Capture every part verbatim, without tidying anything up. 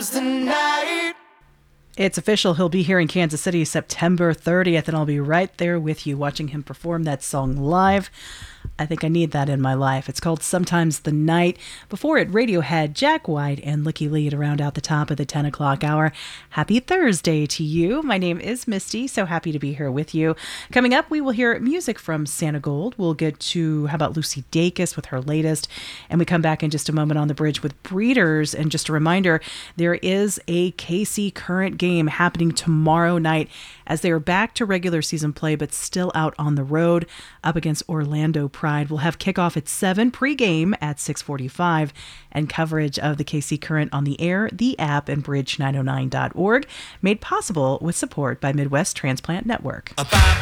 The night. It's official. He'll be here in Kansas City September thirtieth, and I'll be right there with you watching him perform that song live. I think I need that in my life. It's called Sometimes the Night. Before it, Radiohead, Jack White, and Licky Lee to round out the top of the ten o'clock hour. Happy Thursday to you. My name is Misty, so happy to be here with you. Coming up, we will hear music from Santa Gold. We'll get to, how about Lucy Dacus with her latest? And we come back in just a moment on the bridge with Breeders. And just a reminder, there is a K C Current game happening tomorrow night as they are back to regular season play, but still out on the road up against Orlando Pride. We'll have kickoff at seven, pregame at six forty-five, and coverage of the K C Current on the air, the app, and bridge nine oh nine dot org, made possible with support by Midwest Transplant Network.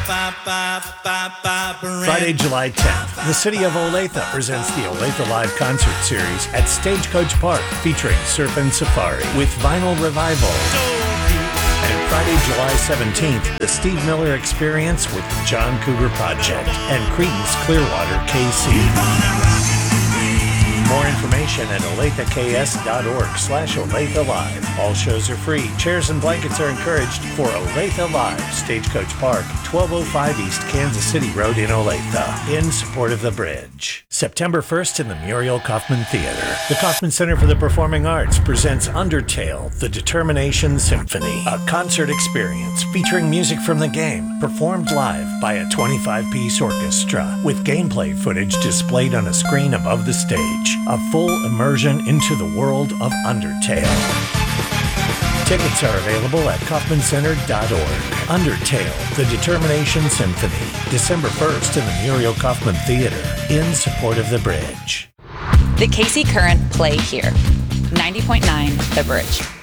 Friday, July tenth, the city of Olathe presents the Olathe Live Concert Series at Stagecoach Park, featuring Surf and Safari with Vinyl Revival. And Friday, July seventeenth, the Steve Miller Experience with the John Cougar Project and Creedence Clearwater K C. More information at olathe.ks.org slash Olathe Live. All shows are free. Chairs and blankets are encouraged for Olathe Live, Stagecoach Park, twelve oh five East Kansas City Road in Olathe, in support of the bridge. September first in the Muriel Kaufman Theater. The Kaufman Center for the Performing Arts presents Undertale, The Determination Symphony, a concert experience featuring music from the game, performed live by a twenty-five piece orchestra, with gameplay footage displayed on a screen above the stage. A full immersion into the world of Undertale. Tickets are available at kaufman center dot org. Undertale, The Determination Symphony, December first in the Muriel Kaufman Theater, in support of the bridge. The K C Current play here. ninety point nine The Bridge.